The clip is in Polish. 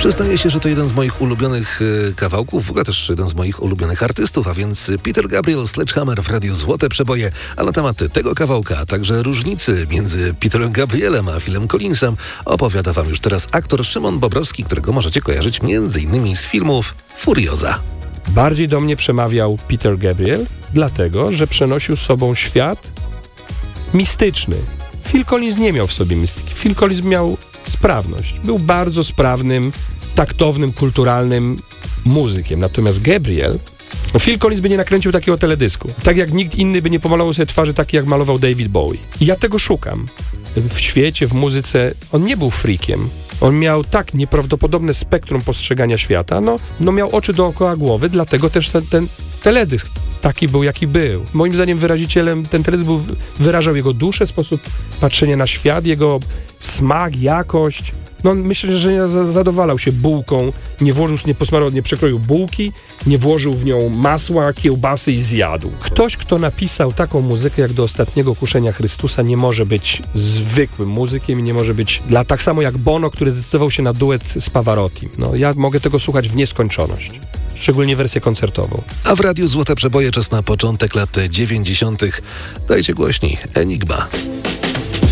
Przyznaję się, że to jeden z moich ulubionych kawałków, w ogóle też jeden z moich ulubionych artystów, a więc Peter Gabriel, Sledgehammer w Radiu Złote Przeboje. A na temat tego kawałka, a także różnicy między Peterem Gabrielem a Philem Collinsem opowiada wam już teraz aktor Szymon Bobrowski, którego możecie kojarzyć m.in. z filmów Furioza. Bardziej do mnie przemawiał Peter Gabriel, dlatego, że przenosił z sobą świat mistyczny. Phil Collins nie miał w sobie mistyki. Phil Collins miał sprawność. Był bardzo sprawnym, taktownym, kulturalnym muzykiem. Natomiast Gabriel, Phil Collins by nie nakręcił takiego teledysku. Tak jak nikt inny by nie pomalował sobie twarzy tak, jak malował David Bowie. I ja tego szukam. W świecie, w muzyce, on nie był freakiem. On miał tak nieprawdopodobne spektrum postrzegania świata, no miał oczy dookoła głowy, dlatego też ten teledysk taki był, jaki był. Moim zdaniem wyrazicielem, ten teledysk wyrażał jego duszę, sposób patrzenia na świat, jego smak, jakość. No myślę, że nie zadowalał się bułką, nie przekroił bułki, nie włożył w nią masła, kiełbasy i zjadł. Ktoś, kto napisał taką muzykę jak do Ostatniego Kuszenia Chrystusa, nie może być zwykłym muzykiem i nie może być tak samo jak Bono, który zdecydował się na duet z Pavarottim. No ja mogę tego słuchać w nieskończoność. Szczególnie wersję koncertową. A w Radiu Złote Przeboje czas na początek lat 90. Dajcie głośniej. Enigma.